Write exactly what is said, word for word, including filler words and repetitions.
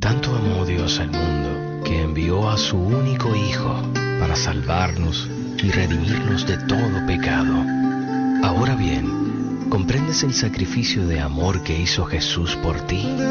tanto amó Dios al mundo, que envió a su único Hijo para salvarnos y redimirnos de todo pecado. Ahora bien, ¿comprendes el sacrificio de amor que hizo Jesús por ti?